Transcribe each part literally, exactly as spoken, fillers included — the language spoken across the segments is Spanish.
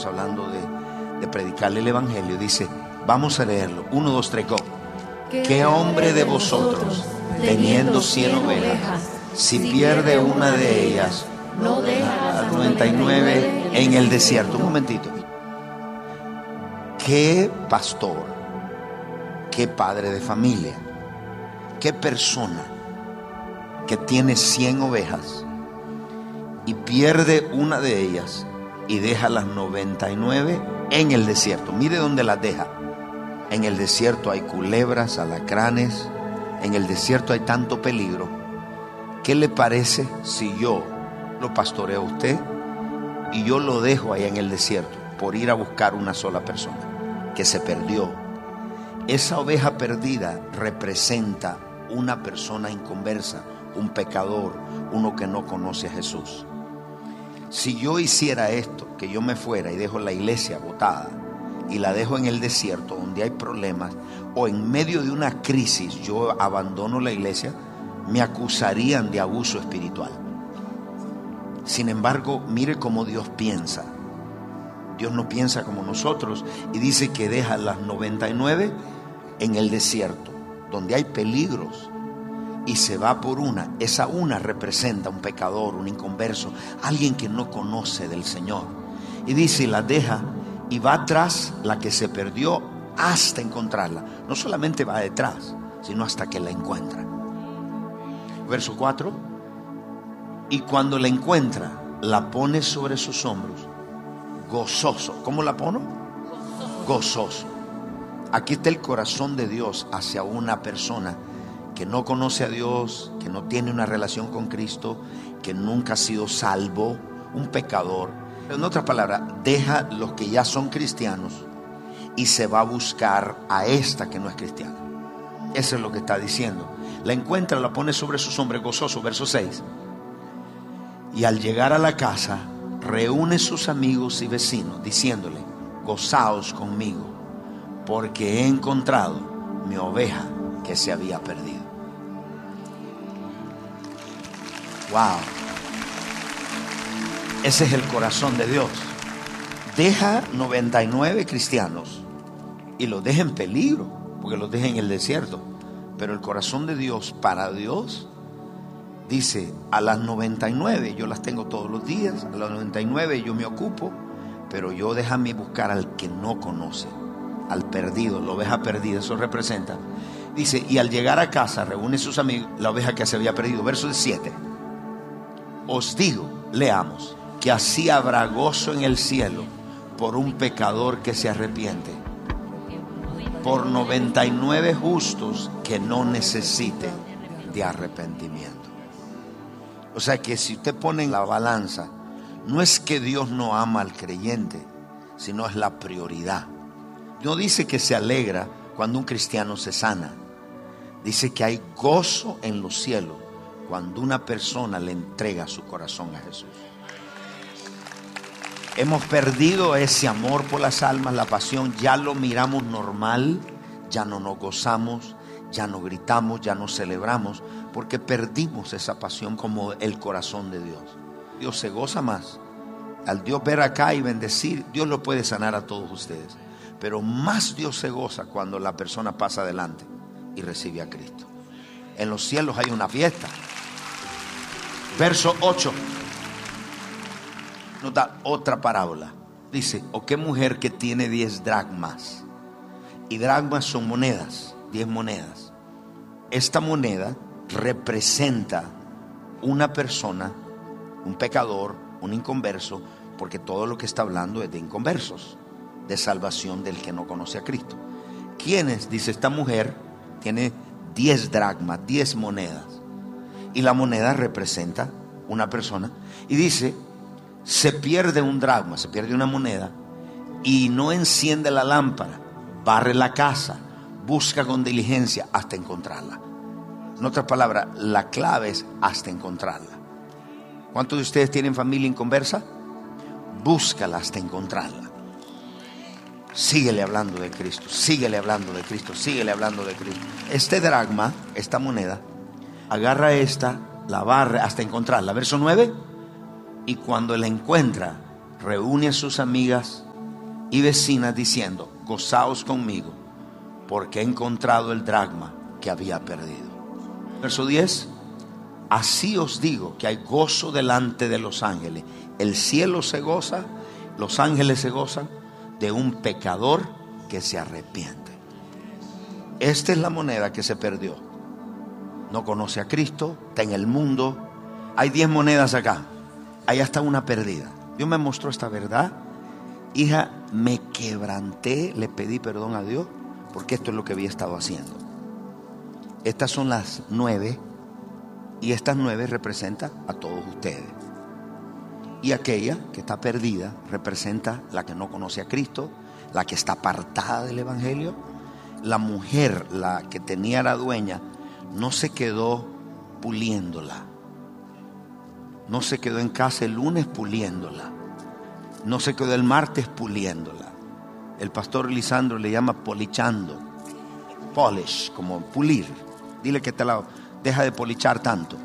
estamos hablando de, de predicarle el evangelio. Dice, vamos a leerlo, uno, dos, tres, go. ¿Qué hombre de vosotros, teniendo cien ovejas, si pierde una de ellas, no deja las noventa y nueve en el desierto? Un momentito. ¿Qué pastor, qué padre de familia, qué persona que tiene cien ovejas y pierde una de ellas y deja las noventa y nueve en el desierto? Mire dónde las deja. En el desierto hay culebras, alacranes, en el desierto hay tanto peligro. ¿Qué le parece si yo lo pastoreo a usted y yo lo dejo allá en el desierto por ir a buscar una sola persona que se perdió? Esa oveja perdida representa una persona inconversa, un pecador, uno que no conoce a Jesús. Si yo hiciera esto, que yo me fuera y dejo la iglesia botada y la dejo en el desierto donde hay problemas, o en medio de una crisis yo abandono la iglesia, me acusarían de abuso espiritual. Sin embargo, mire cómo Dios piensa. Dios no piensa como nosotros y dice que deja las noventa y nueve en el desierto donde hay peligros y se va por una. Esa una representa un pecador, un inconverso, alguien que no conoce del Señor, y dice, la deja y va atrás la que se perdió hasta encontrarla. No solamente va detrás, sino hasta que la encuentra. Verso cuatro. Y cuando la encuentra, la pone sobre sus hombros, gozoso. ¿Cómo la pone? Gozoso. Aquí está el corazón de Dios hacia una persona que no conoce a Dios, que no tiene una relación con Cristo, que nunca ha sido salvo, un pecador. En otras palabras, deja los que ya son cristianos y se va a buscar a esta que no es cristiana. Eso es lo que está diciendo. La encuentra, la pone sobre sus hombros, gozoso. Verso seis. Y al llegar a la casa, reúne sus amigos y vecinos, diciéndole, gozaos conmigo, porque he encontrado mi oveja que se había perdido. Wow. Ese es el corazón de Dios. Deja noventa y nueve cristianos y los deja en peligro, porque los deja en el desierto. Pero el corazón de Dios, para Dios, dice, a las noventa y nueve yo las tengo todos los días, a las noventa y nueve yo me ocupo, pero yo déjame buscar al que no conoce, al perdido, la oveja perdida. Eso representa. Dice, y al llegar a casa reúne sus amigos, la oveja que se había perdido. Verso siete. Os digo, leamos, que así habrá gozo en el cielo por un pecador que se arrepiente, por noventa y nueve justos que no necesiten de arrepentimiento. O sea que si usted pone en la balanza, no es que Dios no ama al creyente, sino es la prioridad. No dice que se alegra cuando un cristiano se sana. Dice que hay gozo en los cielos cuando una persona le entrega su corazón a Jesús. Hemos perdido ese amor por las almas, la pasión. Ya lo miramos normal, ya no nos gozamos, ya no gritamos, ya no celebramos, porque perdimos esa pasión como el corazón de Dios. Dios se goza más al Dios ver acá y bendecir. Dios lo puede sanar a todos ustedes, pero más Dios se goza cuando la persona pasa adelante y recibe a Cristo. En los cielos hay una fiesta. Verso ocho nos da otra parábola. Dice, o qué mujer que tiene diez dracmas, y dracmas son monedas, diez monedas. Esta moneda representa una persona, un pecador, un inconverso, porque todo lo que está hablando es de inconversos, de salvación del que no conoce a Cristo. ¿Quiénes? Dice, esta mujer tiene diez dracmas, diez monedas, y la moneda representa una persona. Y dice, se pierde un dracma, se pierde una moneda, y no enciende la lámpara, barre la casa, busca con diligencia hasta encontrarla. En otras palabras, la clave es hasta encontrarla. ¿Cuántos de ustedes tienen familia inconversa? Búscala hasta encontrarla. Síguele hablando de Cristo, síguele hablando de Cristo, síguele hablando de Cristo. Este dracma, esta moneda, agarra esta, la barre hasta encontrarla. Verso nueve. Y cuando la encuentra, reúne a sus amigas y vecinas diciendo: gozaos conmigo, porque he encontrado el dracma que había perdido. Verso diez: así os digo que hay gozo delante de los ángeles. El cielo se goza, los ángeles se gozan de un pecador que se arrepiente. Esta es la moneda que se perdió. No conoce a Cristo, está en el mundo. Hay diez monedas acá, allá está una perdida. Dios me mostró esta verdad. Hija, me quebranté, le pedí perdón a Dios, porque esto es lo que había estado haciendo. Estas son las nueve, y estas nueve representan a todos ustedes. Y aquella que está perdida representa la que no conoce a Cristo, la que está apartada del Evangelio. La mujer, la que tenía la dueña, no se quedó puliéndola. No se quedó en casa el lunes puliéndola. No se quedó el martes puliéndola. El pastor Lisandro le llama polichando. Polish, como pulir. Dile que te la deja de polichar tanto.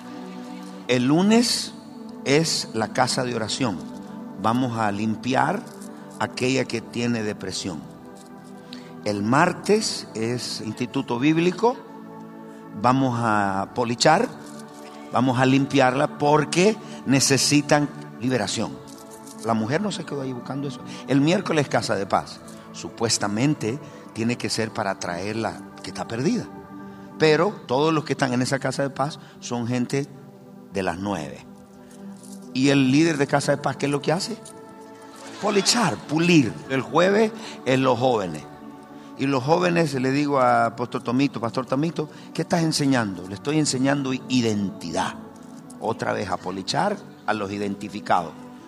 El lunes es la casa de oración. Vamos a limpiar aquella que tiene depresión. El martes es instituto bíblico. Vamos a polichar, vamos a limpiarla porque necesitan liberación. La mujer no se quedó ahí buscando eso. El miércoles casa de paz. Supuestamente tiene que ser para traer la que está perdida. Pero todos los que están en esa casa de paz son gente de las nueve. Y el líder de casa de paz, ¿qué es lo que hace? Polichar, pulir. El jueves es los jóvenes. Y los jóvenes, le digo a Pastor Tomito, Pastor Tomito, ¿qué estás enseñando? Le estoy enseñando identidad. Otra vez a polichar a los identificados.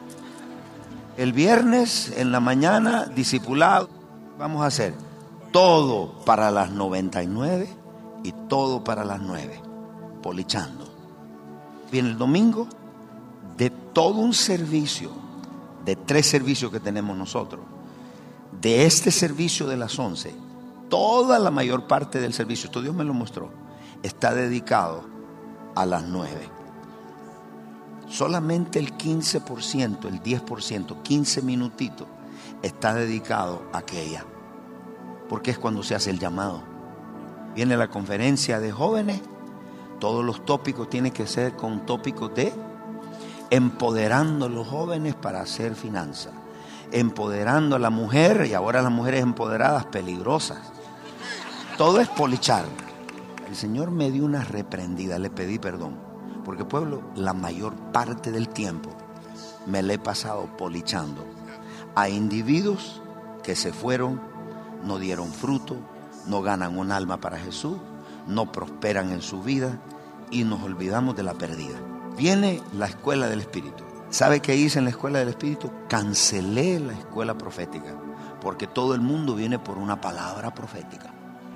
El viernes en la mañana, discipulado, vamos a hacer todo para las noventa y nueve y todo para las nueve, polichando. Viene el domingo, de todo un servicio, de tres servicios que tenemos nosotros. De este servicio de las once, toda la mayor parte del servicio, esto Dios me lo mostró, está dedicado a las nueve. Solamente el quince por ciento, el diez por ciento, quince minutitos está dedicado a aquella, porque es cuando se hace el llamado. Viene la conferencia de jóvenes, todos los tópicos tienen que ser con tópicos de empoderando a los jóvenes para hacer finanzas, empoderando a la mujer, y ahora las mujeres empoderadas peligrosas. Todo es polichar. El Señor me dio una reprendida, le pedí perdón, porque pueblo, la mayor parte del tiempo me le he pasado polichando a individuos que se fueron, no dieron fruto, no ganan un alma para Jesús, no prosperan en su vida y nos olvidamos de la perdida. Viene la escuela del Espíritu. ¿Sabe qué hice en la escuela del Espíritu? Cancelé la escuela profética, porque todo el mundo viene por una palabra profética.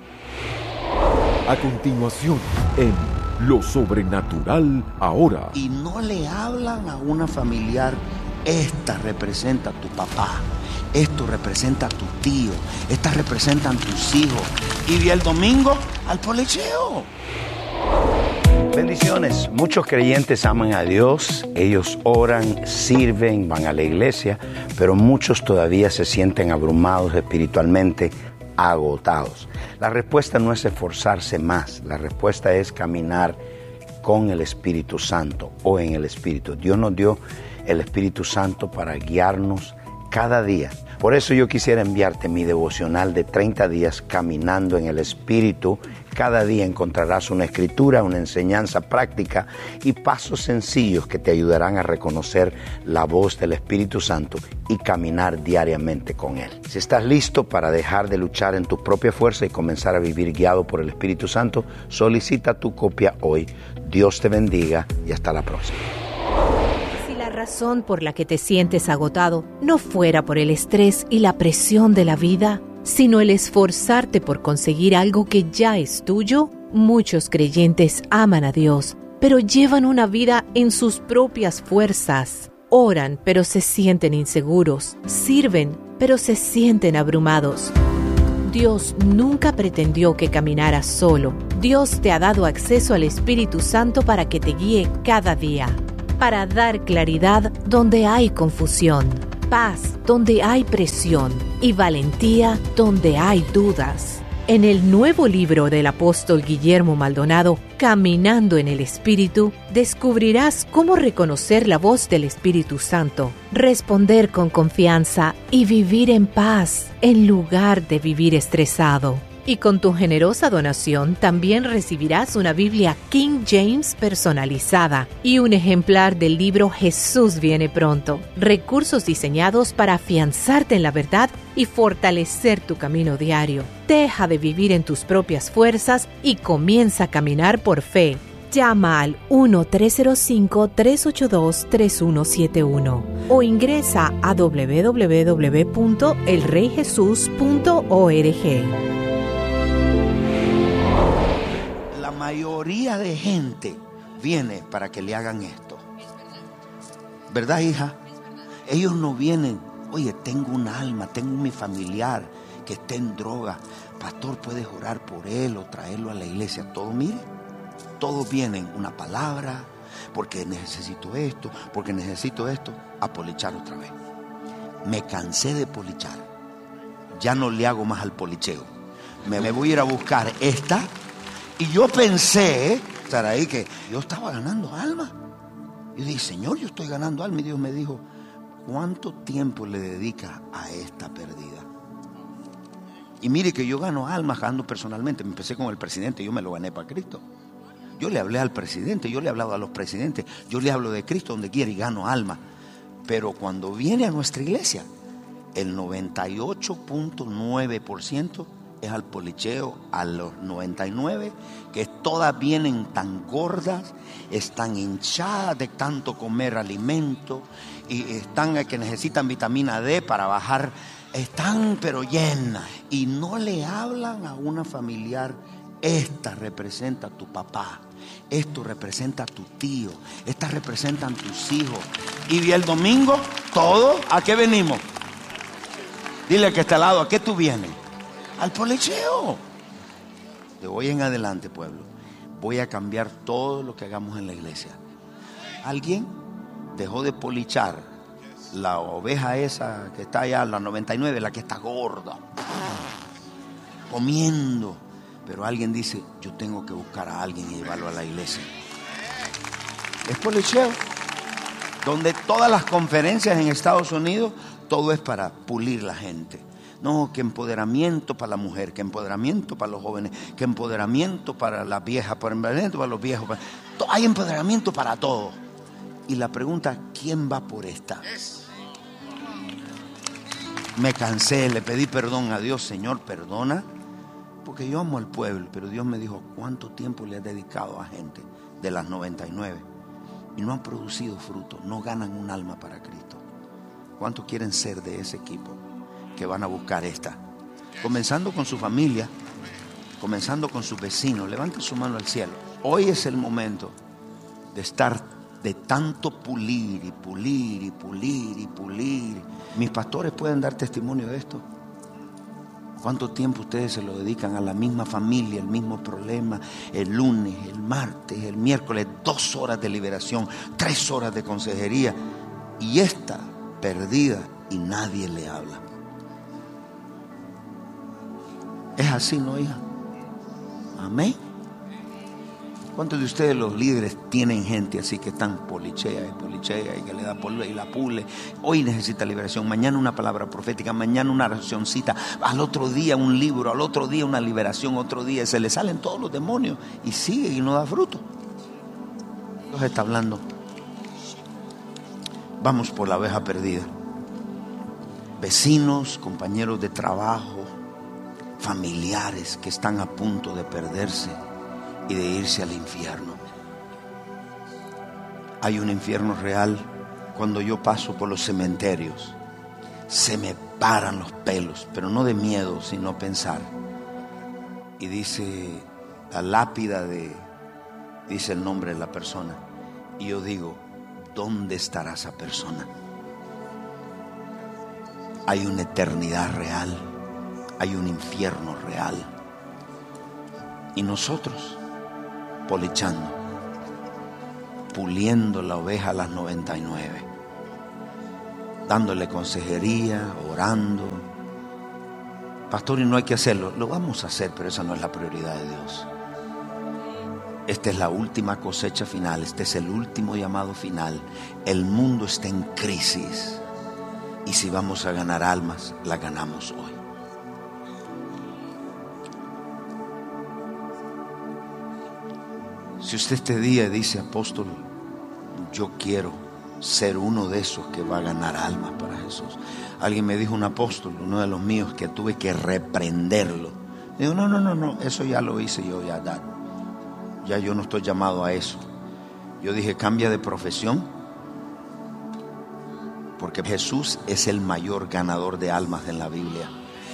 A continuación, en Lo Sobrenatural Ahora. Y no le hablan a una familiar: esta representa a tu papá, esto representa a tu tío, esta representan tus hijos. Y vi el domingo al policheo. Bendiciones. Muchos creyentes aman a Dios, ellos oran, sirven, van a la iglesia, pero muchos todavía se sienten abrumados espiritualmente, agotados. La respuesta no es esforzarse más, la respuesta es caminar con el Espíritu Santo o en el Espíritu. Dios nos dio el Espíritu Santo para guiarnos cada día. Por eso yo quisiera enviarte mi devocional de treinta días caminando en el Espíritu. Cada día encontrarás una escritura, una enseñanza práctica y pasos sencillos que te ayudarán a reconocer la voz del Espíritu Santo y caminar diariamente con Él. Si estás listo para dejar de luchar en tu propia fuerza y comenzar a vivir guiado por el Espíritu Santo, solicita tu copia hoy. Dios te bendiga y hasta la próxima. La razón por la que te sientes agotado no fuera por el estrés y la presión de la vida, sino el esforzarte por conseguir algo que ya es tuyo, muchos creyentes aman a Dios, pero llevan una vida en sus propias fuerzas. Oran, pero se sienten inseguros. Sirven, pero se sienten abrumados. Dios nunca pretendió que caminaras solo. Dios te ha dado acceso al Espíritu Santo para que te guíe cada día, para dar claridad donde hay confusión. paz donde hay presión y valentía donde hay dudas. En el nuevo libro del apóstol Guillermo Maldonado, Caminando en el Espíritu, descubrirás cómo reconocer la voz del Espíritu Santo, responder con confianza y vivir en paz en lugar de vivir estresado. Y con tu generosa donación también recibirás una Biblia King James personalizada y un ejemplar del libro Jesús viene pronto. Recursos diseñados para afianzarte en la verdad y fortalecer tu camino diario. Deja de vivir en tus propias fuerzas y comienza a caminar por fe. Llama al uno tres cero cinco, tres ocho dos, tres uno siete uno o ingresa a doble u doble u doble u punto el rey jesús punto org. La mayoría de gente viene para que le hagan esto. ¿Verdad, hija? Ellos no vienen, oye, tengo un alma, tengo mi familiar que está en droga. Pastor, ¿puedes orar por él o traerlo a la iglesia? Todo, mire, todos vienen, una palabra, porque necesito esto, porque necesito esto, a polichar otra vez. Me cansé de polichar. Ya no le hago más al policheo. Me, me voy a ir a buscar esta. Y yo pensé, estar ahí, que yo estaba ganando alma. Yo dije, Señor, yo estoy ganando alma. Y Dios me dijo, ¿cuánto tiempo le dedicas a esta perdida? Y mire que yo gano almas, ganando personalmente. Me empecé con el presidente, yo me lo gané para Cristo. Yo le hablé al presidente, yo le he hablado a los presidentes, yo le hablo de Cristo donde quiera y gano alma. Pero cuando viene a nuestra iglesia, el noventa y ocho punto nueve por ciento es al policheo, a los noventa y nueve, que todas vienen tan gordas, están hinchadas de tanto comer alimento y están que necesitan vitamina D para bajar, están pero llenas y no le hablan a una familiar. Esta representa a tu papá, esto representa a tu tío, esta representan tus hijos. Y el domingo, todo, ¿a qué venimos? Dile que está al lado, ¿a qué tú vienes? Al policheo. De hoy en adelante, pueblo, voy a cambiar todo lo que hagamos en la iglesia. Alguien dejó de polichar la oveja esa que está allá, la noventa y nueve, la que está gorda, comiendo. Pero alguien dice, yo tengo que buscar a alguien y llevarlo a la iglesia. Es policheo. Donde todas las conferencias en Estados Unidos, todo es para pulir la gente. No, que empoderamiento para la mujer, que empoderamiento para los jóvenes, que empoderamiento para las viejas, que empoderamiento para los viejos. Para... Hay empoderamiento para todo. Y la pregunta, ¿quién va por esta? Me cansé, le pedí perdón a Dios, Señor, perdona. Porque yo amo al pueblo, pero Dios me dijo, ¿cuánto tiempo le has dedicado a gente de las noventa y nueve? Y no han producido fruto, no ganan un alma para Cristo. ¿Cuántos quieren ser de ese equipo que van a buscar esta? Comenzando con su familia, comenzando con sus vecinos. Levante su mano al cielo. Hoy es el momento de estar de tanto pulir y pulir y pulir y pulir. Mis pastores pueden dar testimonio de esto. ¿Cuánto tiempo ustedes se lo dedican a la misma familia, el mismo problema? El lunes, el martes, el miércoles, dos horas de liberación, tres horas de consejería. Y esta perdida y nadie le habla. Es así, ¿no, hija? Amén. ¿Cuántos de ustedes, los líderes, tienen gente así que están polichea y polichea y que le da polvo y la pule? Hoy necesita liberación, mañana una palabra profética, mañana una oracióncita, al otro día un libro, al otro día una liberación, otro día se le salen todos los demonios y sigue y no da fruto. Dios está hablando. Vamos por la oveja perdida. Vecinos, compañeros de trabajo, familiares que están a punto de perderse y de irse al infierno. Hay un infierno real. Cuando yo paso por los cementerios, se me paran los pelos, pero no de miedo, sino pensar. Y dice la lápida de, dice el nombre de la persona. Y yo digo, ¿dónde estará esa persona? Hay una eternidad real, hay un infierno real. Y nosotros polichando, puliendo la oveja a las noventa y nueve, dándole consejería, orando. Pastor, y no hay que hacerlo. Lo vamos a hacer, pero esa no es la prioridad de Dios. Esta es la última cosecha final. Este es el último llamado final. El mundo está en crisis. Y si vamos a ganar almas, la ganamos hoy. Si usted este día dice, apóstol, yo quiero ser uno de esos que va a ganar almas para Jesús. Alguien me dijo, un apóstol, uno de los míos, que tuve que reprenderlo. Digo, no, no, no, no, eso ya lo hice yo, ya, ya, ya yo no estoy llamado a eso. Yo dije, cambia de profesión, porque Jesús es el mayor ganador de almas en la Biblia.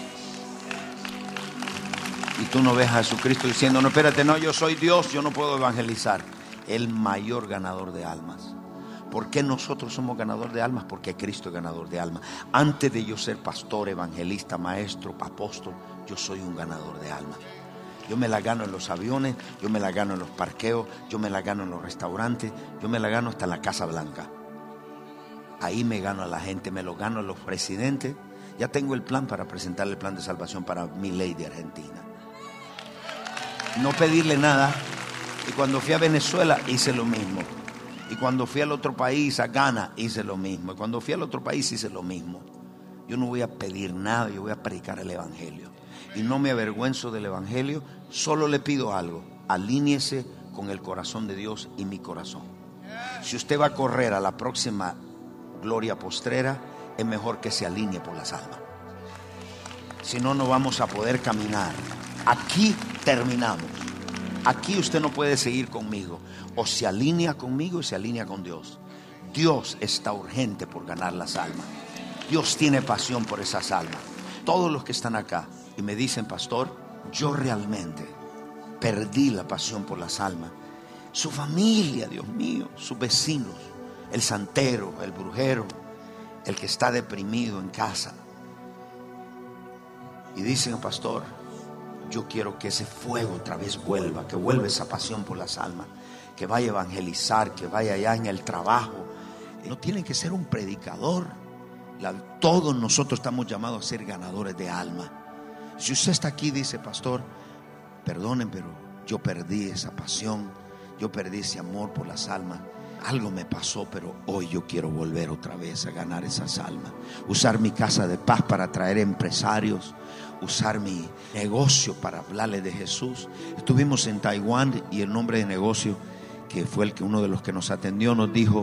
Y tú no ves a Jesucristo diciendo, no, espérate, no, yo soy Dios, yo no puedo evangelizar. El mayor ganador de almas. ¿Por qué nosotros somos ganadores de almas? Porque Cristo es ganador de almas. Antes de yo ser pastor, evangelista, maestro, apóstol, yo soy un ganador de almas. Yo me la gano en los aviones, yo me la gano en los parqueos, yo me la gano en los restaurantes, yo me la gano hasta en la Casa Blanca. Ahí me gano a la gente, me lo gano a los presidentes. Ya tengo el plan para presentarle el plan de salvación para mi ley de Argentina. No pedirle nada. Y cuando fui a Venezuela hice lo mismo. Y cuando fui al otro país, a Ghana, hice lo mismo. Y cuando fui al otro país hice lo mismo. Yo no voy a pedir nada, yo voy a predicar el evangelio. Y no me avergüenzo del evangelio. Solo le pido algo: alíñese con el corazón de Dios y mi corazón. Si usted va a correr a la próxima gloria postrera, es mejor que se alinee por las almas. Si no, no vamos a poder caminar. Aquí terminamos. Aquí usted no puede seguir conmigo. O se alinea conmigo y se alinea con Dios. Dios está urgente por ganar las almas. Dios tiene pasión por esas almas. Todos los que están acá y me dicen, pastor, yo realmente perdí la pasión por las almas. Su familia, Dios mío, sus vecinos, el santero, el brujero, el que está deprimido en casa. Y dicen, pastor, yo quiero que ese fuego otra vez vuelva, que vuelva esa pasión por las almas, que vaya a evangelizar, que vaya allá en el trabajo. No tiene que ser un predicador. La, todos nosotros estamos llamados a ser ganadores de alma. Si usted está aquí y dice, pastor, perdonen, pero yo perdí esa pasión, yo perdí ese amor por las almas. Algo me pasó, pero hoy yo quiero volver otra vez a ganar esas almas. Usar mi casa de paz para atraer empresarios. Usar mi negocio para hablarle de Jesús. Estuvimos en Taiwán y el nombre de negocio, que fue el que uno de los que nos atendió, nos dijo: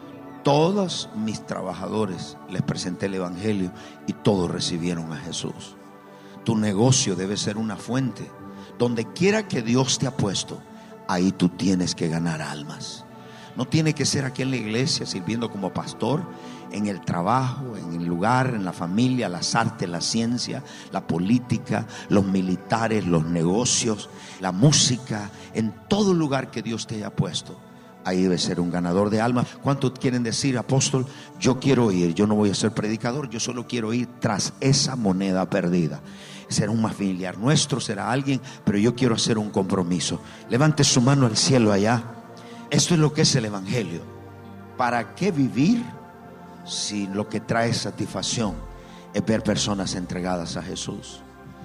todos mis trabajadores les presenté el evangelio y todos recibieron a Jesús. Tu negocio debe ser una fuente. Donde quiera que Dios te ha puesto, ahí tú tienes que ganar almas. No tiene que ser aquí en la iglesia sirviendo como pastor. En el trabajo, en el lugar, en la familia, las artes, la ciencia, la política, los militares, los negocios, la música, en todo lugar que Dios te haya puesto, ahí debe ser un ganador de almas. ¿Cuántos quieren decir, apóstol, yo quiero ir, yo no voy a ser predicador, yo solo quiero ir tras esa moneda perdida? Será un familiar nuestro, será alguien, pero yo quiero hacer un compromiso. Levante su mano al cielo allá. Esto es lo que es el evangelio. ¿Para qué vivir si lo que trae satisfacción es ver personas entregadas a Jesús?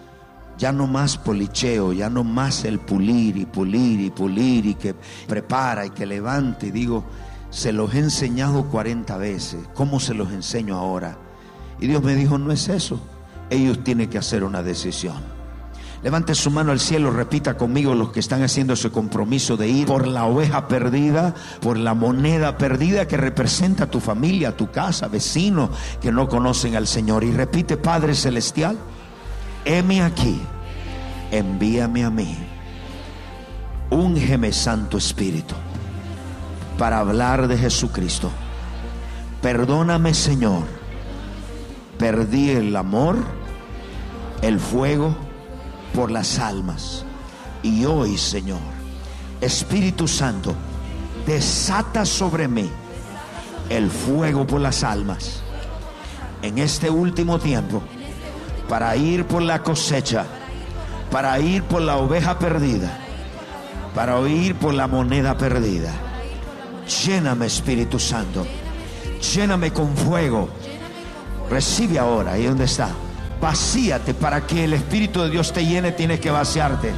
Ya no más policheo, ya no más el pulir y pulir y pulir y que prepara y que levante. Y digo, se los he enseñado cuarenta veces, ¿cómo se los enseño ahora? Y Dios me dijo, no es eso. Ellos tienen que hacer una decisión. Levante su mano al cielo, repita conmigo los que están haciendo ese compromiso de ir por la oveja perdida, por la moneda perdida que representa a tu familia, a tu casa, vecinos que no conocen al Señor. Y repite, Padre Celestial, heme aquí, envíame a mí, úngeme Santo Espíritu para hablar de Jesucristo. Perdóname, Señor, perdí el amor, el fuego por las almas. Y hoy, Señor, Espíritu Santo, desata sobre mí el fuego por las almas en este último tiempo, para ir por la cosecha, para ir por la oveja perdida, para ir por la moneda perdida. Lléname, Espíritu Santo, lléname con fuego, Recibe ahora, ahí donde está. Vacíate. Para que el Espíritu de Dios te llene, tienes que vaciarte.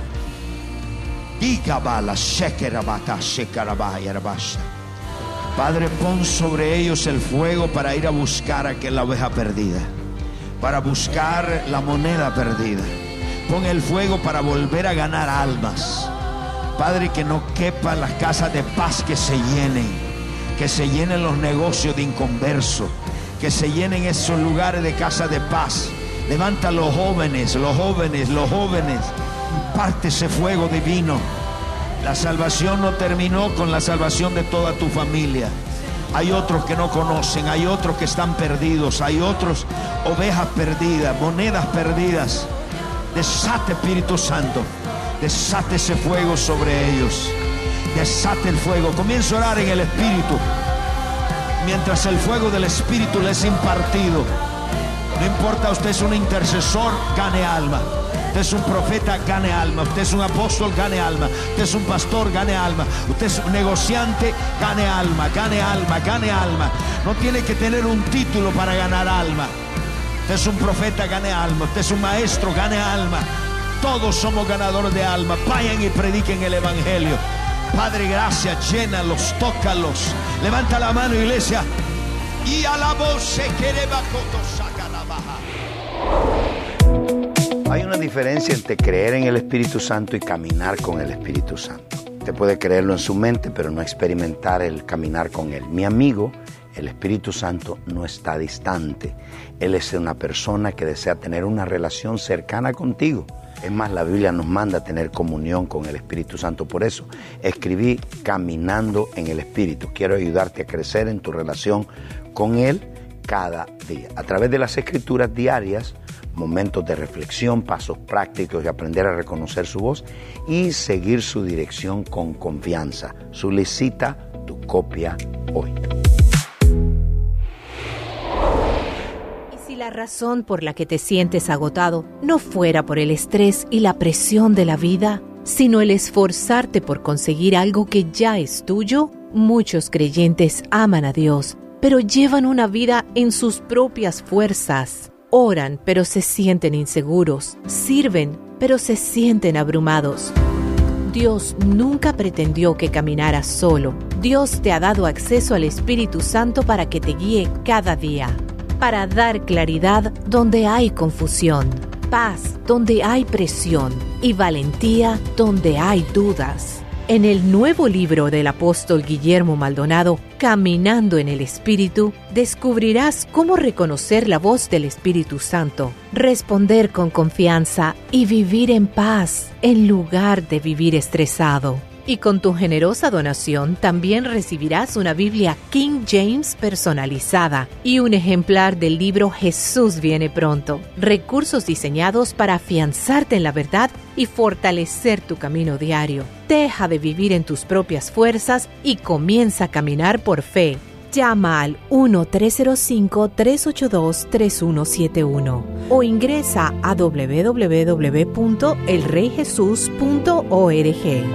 Padre, pon sobre ellos el fuego para ir a buscar a aquella oveja perdida, para buscar la moneda perdida. Pon el fuego para volver a ganar almas. Padre, que no quepan las casas de paz, que se llenen, que se llenen los negocios de inconversos, que se llenen esos lugares de casa de paz. Levanta a los jóvenes, los jóvenes, los jóvenes. Imparte ese fuego divino. La salvación no terminó con la salvación de toda tu familia. Hay otros que no conocen, hay otros que están perdidos, hay otros ovejas perdidas, monedas perdidas. Desate, Espíritu Santo, desate ese fuego sobre ellos. Desate el fuego. Comienza a orar en el Espíritu, mientras el fuego del Espíritu les es impartido. No importa, usted es un intercesor, gane alma. Usted es un profeta, gane alma. Usted es un apóstol, gane alma. Usted es un pastor, gane alma. Usted es un negociante, gane alma, gane alma, gane alma. No tiene que tener un título para ganar alma. Usted es un profeta, gane alma. Usted es un maestro, gane alma. Todos somos ganadores de alma. Vayan y prediquen el Evangelio. Padre, gracias, llénalos, tócalos. Levanta la mano, iglesia. Y a la voz se quiere bajo saca la baja. Hay una diferencia entre creer en el Espíritu Santo y caminar con el Espíritu Santo. Usted puede creerlo en su mente, pero no experimentar el caminar con Él. Mi amigo, el Espíritu Santo no está distante. Él es una persona que desea tener una relación cercana contigo. Es más, la Biblia nos manda a tener comunión con el Espíritu Santo. Por eso escribí Caminando en el Espíritu. Quiero ayudarte a crecer en tu relación con Él cada día. A través de las escrituras diarias, momentos de reflexión, pasos prácticos y aprender a reconocer su voz y seguir su dirección con confianza. Solicita tu copia hoy. Y si la razón por la que te sientes agotado no fuera por el estrés y la presión de la vida, sino el esforzarte por conseguir algo que ya es tuyo, muchos creyentes aman a Dios, pero llevan una vida en sus propias fuerzas. Oran, pero se sienten inseguros. Sirven, pero se sienten abrumados. Dios nunca pretendió que caminaras solo. Dios te ha dado acceso al Espíritu Santo para que te guíe cada día, para dar claridad donde hay confusión, paz donde hay presión y valentía donde hay dudas. En el nuevo libro del apóstol Guillermo Maldonado, Caminando en el Espíritu, descubrirás cómo reconocer la voz del Espíritu Santo, responder con confianza y vivir en paz en lugar de vivir estresado. Y con tu generosa donación también recibirás una Biblia King James personalizada y un ejemplar del libro Jesús viene pronto. Recursos diseñados para afianzarte en la verdad y fortalecer tu camino diario. Deja de vivir en tus propias fuerzas y comienza a caminar por fe. Llama al uno tres cero cinco, tres ocho dos, tres uno siete uno o ingresa a doble u doble u doble u punto el rey jesús punto org.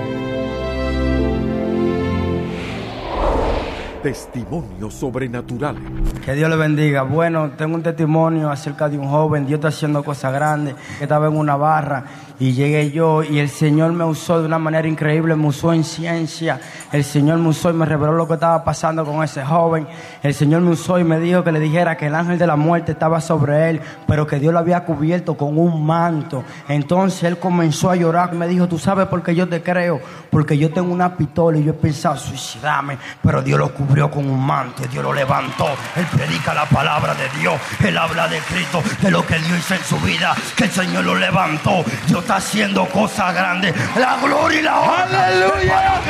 Testimonios sobrenaturales. Que Dios le bendiga. Bueno, tengo un testimonio acerca de un joven. Dios está haciendo cosas grandes. Que estaba en una barra y llegué yo y el Señor me usó de una manera increíble. Me usó en ciencia. El Señor me usó y me reveló lo que estaba pasando con ese joven. El Señor me usó y me dijo que le dijera que el ángel de la muerte estaba sobre él, pero que Dios lo había cubierto con un manto. Entonces él comenzó a llorar y me dijo: ¿tú sabes por qué yo te creo? Porque yo tengo una pistola y yo he pensado suicidarme, pero Dios lo cubrió con un manto y Dios lo levantó. Él predica la palabra de Dios. Él habla de Cristo, de lo que Dios hizo en su vida, que el Señor lo levantó. Dios está haciendo cosas grandes. La gloria y la honra. ¡Aleluya!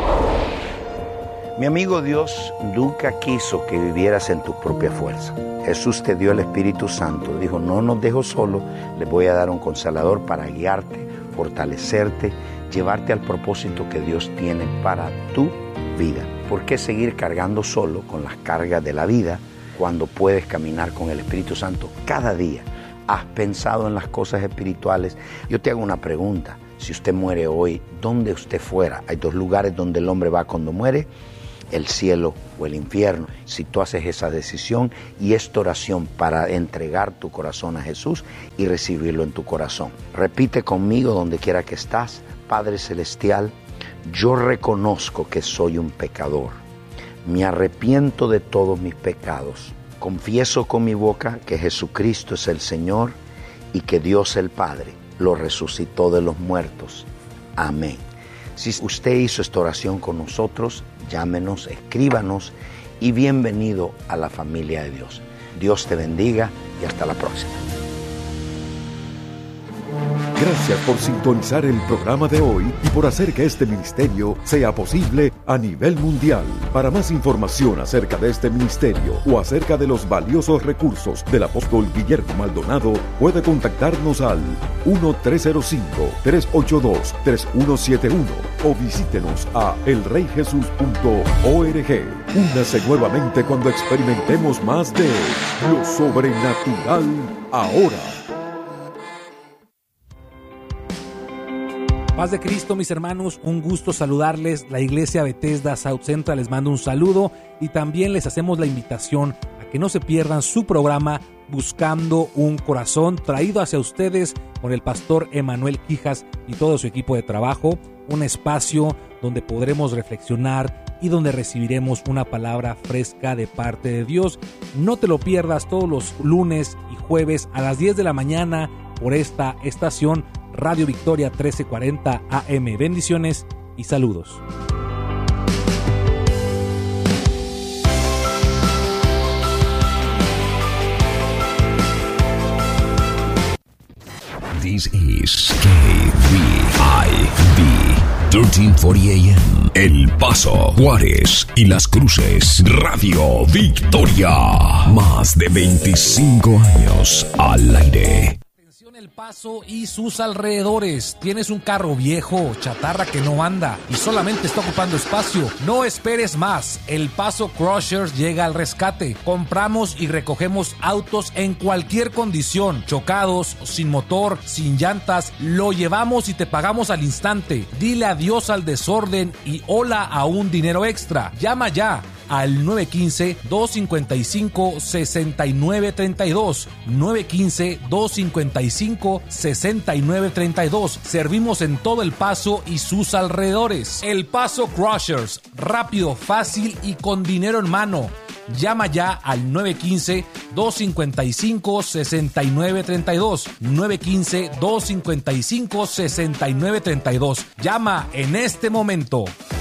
Mi amigo, Dios nunca quiso que vivieras en tu propia fuerza. Jesús te dio el Espíritu Santo. Dijo: no nos dejo solo, les voy a dar un consolador para guiarte, fortalecerte, llevarte al propósito que Dios tiene para tu vida. ¿Por qué seguir cargando solo con las cargas de la vida cuando puedes caminar con el Espíritu Santo cada día? ¿Has pensado en las cosas espirituales? Yo te hago una pregunta. Si usted muere hoy, ¿dónde usted fuera? Hay dos lugares donde el hombre va cuando muere: el cielo o el infierno. Si tú haces esa decisión y esta oración para entregar tu corazón a Jesús y recibirlo en tu corazón. Repite conmigo donde quiera que estás. Padre Celestial, yo reconozco que soy un pecador. Me arrepiento de todos mis pecados. Confieso con mi boca que Jesucristo es el Señor y que Dios el Padre lo resucitó de los muertos. Amén. Si usted hizo esta oración con nosotros, llámenos, escríbanos y bienvenido a la familia de Dios. Dios te bendiga y hasta la próxima. Gracias por sintonizar el programa de hoy y por hacer que este ministerio sea posible a nivel mundial. Para más información acerca de este ministerio o acerca de los valiosos recursos del apóstol Guillermo Maldonado, puede contactarnos al uno tres cero cinco, tres ocho dos, tres uno siete uno o visítenos a el rey jesús punto org. Únase nuevamente cuando experimentemos más de lo sobrenatural ahora. Paz de Cristo, mis hermanos, un gusto saludarles. La Iglesia Bethesda South Central les manda un saludo y también les hacemos la invitación a que no se pierdan su programa Buscando un Corazón, traído hacia ustedes por el pastor Emanuel Quijas y todo su equipo de trabajo, un espacio donde podremos reflexionar y donde recibiremos una palabra fresca de parte de Dios. No te lo pierdas todos los lunes y jueves a las diez de la mañana por esta estación Radio Victoria trece cuarenta A M. Bendiciones y saludos. This is K V I V trece cuarenta A M. El Paso, Juárez y Las Cruces. Radio Victoria. Más de veinticinco años al aire. El Paso y sus alrededores. ¿Tienes un carro viejo, chatarra que no anda y solamente está ocupando espacio? No esperes más. El Paso Crushers llega al rescate. Compramos y recogemos autos en cualquier condición, chocados, sin motor, sin llantas. Lo llevamos y te pagamos al instante. Dile adiós al desorden y hola a un dinero extra. Llama ya al nueve uno cinco, dos cinco cinco, seis nueve tres dos, nueve uno cinco, dos cinco cinco, seis nueve tres dos. Servimos en todo El Paso y sus alrededores. El Paso Crushers, rápido, fácil y con dinero en mano. Llama ya al nueve uno cinco, dos cinco cinco, seis nueve tres dos, nueve uno cinco, dos cinco cinco, seis nueve tres dos. Llama en este momento.